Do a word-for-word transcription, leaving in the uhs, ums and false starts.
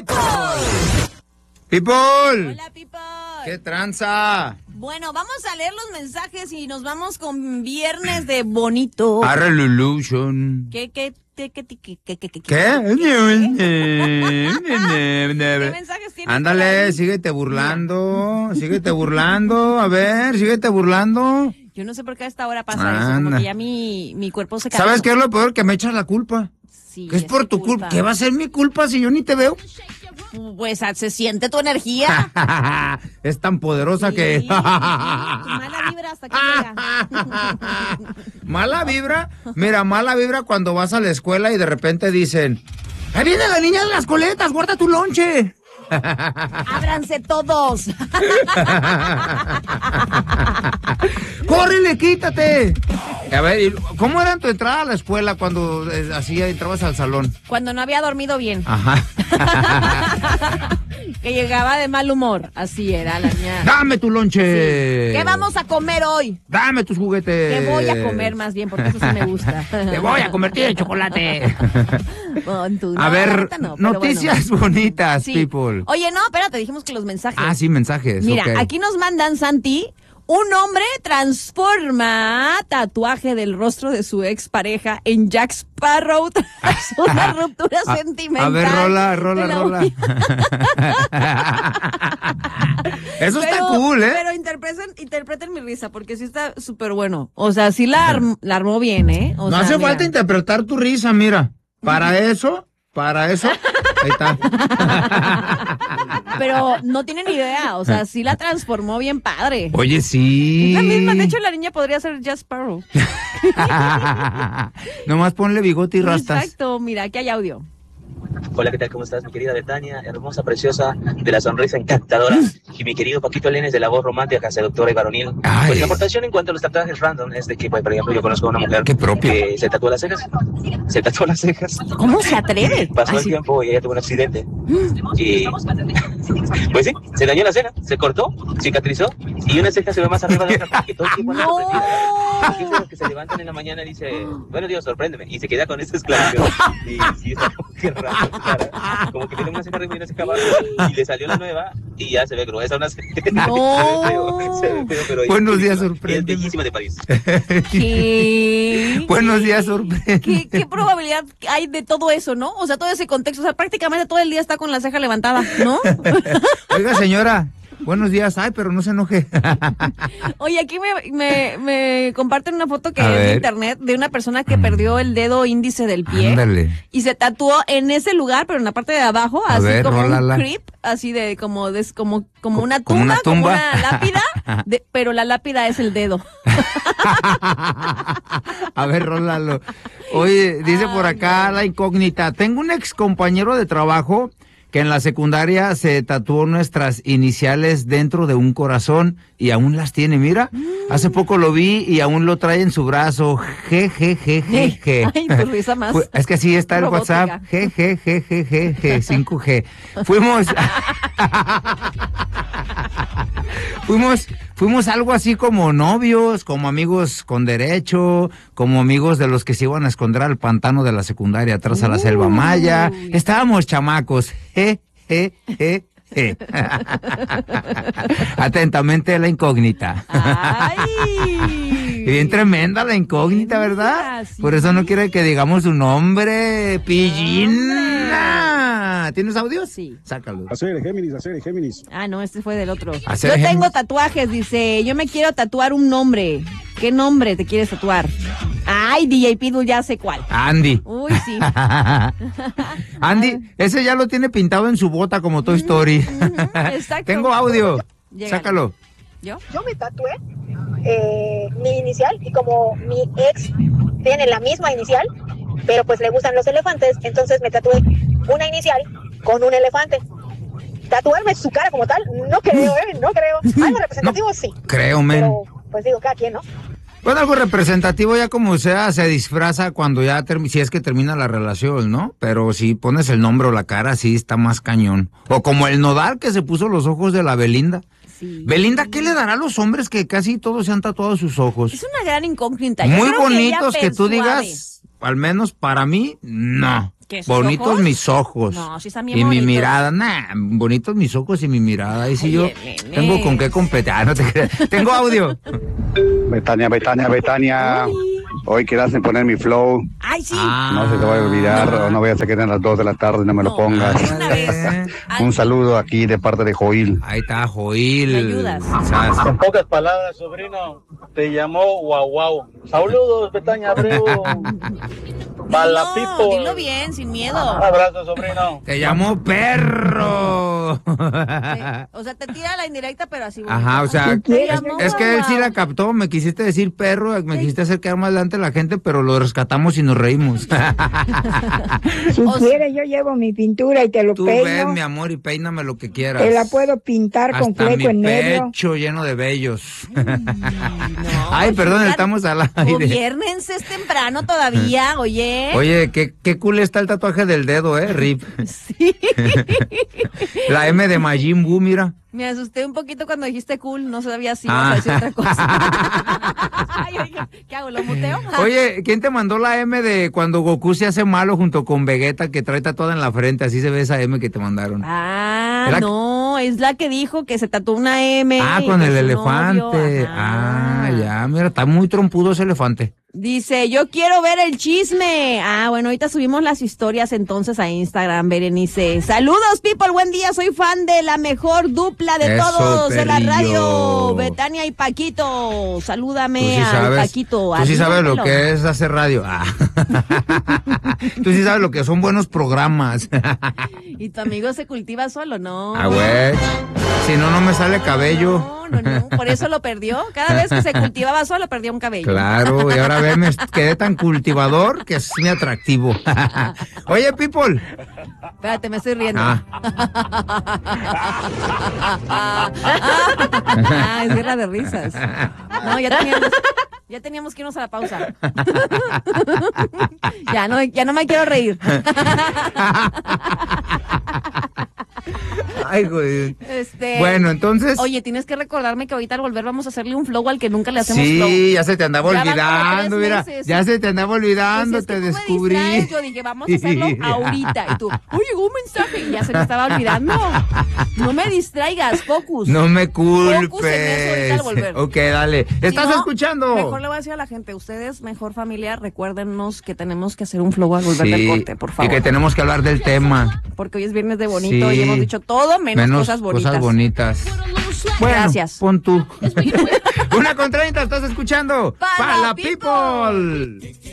People. People. Hola, people. ¿Qué tranza? Bueno, vamos a leer los mensajes y nos vamos con viernes de bonito. Arrelution. ¿Qué, qué, qué, qué, qué, qué, qué, qué? ¿Qué? ¿Qué mensajes tienes? Ándale, síguete burlando, síguete burlando, a ver, síguete burlando. Yo no sé por qué a esta hora pasa eso, como que ya mi, mi cuerpo se cansó. ¿Sabes qué es lo peor? Que me echas la culpa. Sí, que es por tu culpa. ¿Qué va a ser mi culpa si yo ni te veo? Pues se siente tu energía. Es tan poderosa sí, que... mala vibra hasta que llega. ¿Mala vibra? Mira, mala vibra cuando vas a la escuela y de repente dicen... ¡Ahí viene la niña de las coletas! ¡Guarda tu lonche! ¡Ábranse todos! ¡Córrele, quítate! A ver, ¿cómo era tu entrada a la escuela cuando eh, así entrabas al salón? Cuando no había dormido bien. Ajá. Que llegaba de mal humor. Así era la niña. ¡Dame tu lonche! Sí. ¿Qué vamos a comer hoy? ¡Dame tus juguetes! ¿Qué voy a comer más bien? Porque eso sí me gusta. ¡Te voy a convertir en chocolate! Bon, tú, no, a ver, no, noticias bueno. bonitas, sí. people. Oye, no, espérate, dijimos que los mensajes. Ah, sí, mensajes. Mira, okay. Aquí nos mandan, Santi, un hombre transforma tatuaje del rostro de su expareja en Jack Sparrow tras una ruptura a, sentimental. A ver, rola, rola, rola. Eso pero, está cool, ¿eh? Pero interpreten, interpreten mi risa, porque sí está súper bueno. O sea, sí la, arm, la armó bien, ¿eh? O no sea, hace mira. falta interpretar tu risa, mira. Para eso, para eso, ahí está. Pero no tienen idea, o sea, sí la transformó bien padre. Oye, sí. La misma, de hecho, la niña podría ser Jack Sparrow. Nomás ponle bigote y rastas. Exacto, mira, aquí hay audio. Hola, ¿qué tal? ¿Cómo estás, mi querida Betania? Hermosa, preciosa, de la sonrisa encantadora. Y mi querido Paquito Lenes, de la voz romántica, seductora y varonil. Ay. Pues la aportación en cuanto a los tatuajes random es de que, pues, por ejemplo, yo conozco a una mujer Qué propio. que se tatuó las cejas. Se tatuó las cejas. ¿Cómo se atreve? Pasó Ay, el sí. tiempo y ella tuvo un accidente. Y, pues sí, se dañó la ceja, se cortó, cicatrizó, y una ceja se ve más arriba de la otra, porque todo el tiempo anda No. sorprendida. Porque es de los que se levantan en la mañana y dice, bueno, Dios, sorpréndeme, y se queda con esa exclamación. Y sí, está como que raro, cara. Como que tiene una ceja arriba y una ceja abajo, y le salió la nueva, y ya se ve gruesa una ceja. No. Se ve feo, se ve feo, pero Buenos días, es sorpréndeme. bellísima de París. ¿Qué? Buenos días, sorprende. ¿Qué, ¿Qué probabilidad hay de todo eso, no? O sea, todo ese contexto, o sea, prácticamente todo el día está con la ceja levantada, ¿no? Oiga, señora, buenos días. Ay, pero no se enoje. Oye, aquí me, me, me comparten una foto que A es de ver. internet de una persona que perdió el dedo índice del pie. Ándale. Y se tatuó en ese lugar, pero en la parte de abajo, A así ver, como rólala. un creep, así de como des, como como una Como tumba, una tumba. como una lápida, de, pero la lápida es el dedo. A ver, rólalo. Oye, dice por Ay, acá no. la incógnita. Tengo un ex compañero de trabajo que en la secundaria se tatuó nuestras iniciales dentro de un corazón y aún las tiene, mira. Hace poco lo vi y aún lo trae en su brazo. G, G, G, G, G. Ay, tu risa más. Fue- Es que así está el robótica. WhatsApp. G, G, G, G, G, G, cinco G. Fuimos... Fuimos, fuimos algo así como novios, como amigos con derecho, como amigos de los que se iban a esconder al pantano de la secundaria atrás a la selva maya. Uy. Estábamos chamacos. Je, je, je, je. Atentamente la incógnita. Ay. Bien tremenda la incógnita, ¿verdad? Sí. Por eso no quiere que digamos su nombre. Pillina. ¿Tienes audios? Sí. Sácalo. Hacer Géminis, hacer Géminis. Ah, no, este fue del otro. Hacer Yo Géminis. tengo tatuajes, dice. Yo me quiero tatuar un nombre. ¿Qué nombre te quieres tatuar? Ay, D J Pitbull, ya sé cuál. Andy. Uy, sí. Andy, ese ya lo tiene pintado en su bota como Toy Story. Exacto. Tengo audio. Llégale. Sácalo. ¿Yo? Yo me tatué eh, mi inicial y como mi ex tiene la misma inicial, pero pues le gustan los elefantes, entonces me tatué una inicial con un elefante. Tatuarme su cara como tal, no creo, ¿eh? No creo. Algo representativo sí, Creo, men. pero pues digo, cada quien, ¿no? Bueno, algo representativo ya como sea, se disfraza cuando ya, termi- si es que termina la relación, ¿no? Pero si pones el nombre o la cara, sí está más cañón. O como el Nodal que se puso los ojos de la Belinda. Sí. Belinda, ¿qué le dará a los hombres que casi todos se han tatuado sus ojos? Es una gran incógnita. Yo Muy creo que ella bonitos que, tú persuade. digas, al menos para mí, no. ¿Qué, sus Bonitos ojos? mis ojos. No, sí están bien Y mi bonitos. mirada, nah, bonitos mis ojos y mi mirada. Ahí sí yo Oye, nene. tengo con qué competir. Ah, no te creas. Tengo audio. Betania, Betania, Betania. Oli. Hoy quieras poner mi flow. Ay, sí. Ah. No se te vaya a olvidar, o no voy a hacer que en las dos de la tarde, no me lo No, pongas. una vez. Ay, Un saludo aquí de parte de Joil. Ahí está, Joil. ¿Me ayudas? Sas. En pocas palabras, sobrino, te llamó Guau Guau. Saludos, Betania Abreu. Bala Dilo, People. dilo bien, sin miedo. Un abrazo, sobrino. Te llamo perro. Te- o sea, te tira la indirecta, pero así. bonito. Ajá, o sea, Te es, llamó es que él sí guau. la captó. Me quisiste decir perro, me quisiste hacer quedar más adelante la gente, pero lo rescatamos y nos reímos. Si O sea- quieres, yo llevo mi pintura y te lo Tú ven, peino. mi amor, y peíname lo que quieras. Te la puedo pintar con Hasta mi fleco en medio. pecho lleno de vellos. No, Ay, perdón, oigan, estamos al aire. Gobiérnense, es temprano todavía, oye. Oye, qué, qué cool está el tatuaje del dedo, ¿eh? Rip. Sí. La M de Majin Buu, mira. Me asusté un poquito cuando dijiste cool, no sabía si Ah. ibas a decir otra cosa. Ay, oiga, ¿qué hago? ¿Lo muteo? Oye, ¿quién te mandó la M de cuando Goku se hace malo junto con Vegeta que trae tatuada en la frente? Así se ve esa M que te mandaron. Ah, ¿Era- no, es la que dijo que se tatuó una M. Ah, y con que el su elefante. novio, Ah, ajá. ya, mira, está muy trompudo ese elefante. Dice, yo quiero ver el chisme. Ah, bueno, ahorita subimos las historias entonces a Instagram, Berenice. Saludos, people, buen día, soy fan de la mejor dupla de Eso, todos de la perrillo. radio, Betania y Paquito. Tú Salúdame sí al sabes, Paquito. tú sí sabes lo dímelo. que es hacer radio. Ah. Tú sí sabes lo que son buenos programas. ¿Y tu amigo se cultiva solo? No. Ah, güey. Si no, no me sale cabello. No, no, no, por eso lo perdió. Cada vez que se cultivaba solo perdía un cabello. Claro, y ahora ve, me quedé tan cultivador que es muy atractivo. Oye, people. Espérate, me estoy riendo. Ah. Ah, es guerra de risas. No, ya teníamos, ya teníamos que irnos a la pausa. Ya no, ya no me quiero reír. Ay, güey. Este, Bueno, entonces. Oye, tienes que recordarme que ahorita al volver vamos a hacerle un flow al que nunca le hacemos Sí, flow. ya se te andaba Ya van como olvidando, tres mira. meses. Ya se te andaba olvidando, Pues es que te tú me descubrí. distraes, yo dije, vamos a hacerlo ahorita. Y tú, uy, llegó un mensaje. Y ya se me estaba olvidando. No me distraigas, focus. No me Focus en eso ahorita culpes. al volver. Ok, dale. Si ¿Estás no, escuchando? Mejor le voy a decir a la gente, ustedes, mejor familia, recuérdenos que tenemos que hacer un flow al volver Sí, del corte, por favor. y que tenemos que hablar del tema. Porque hoy es viernes de bonito Sí. y hemos dicho todo menos, Menos cosas bonitas. Cosas bonitas. Bueno, Gracias. pon tú. Una con treinta, ¿estás escuchando? Pa' Pa' la la people.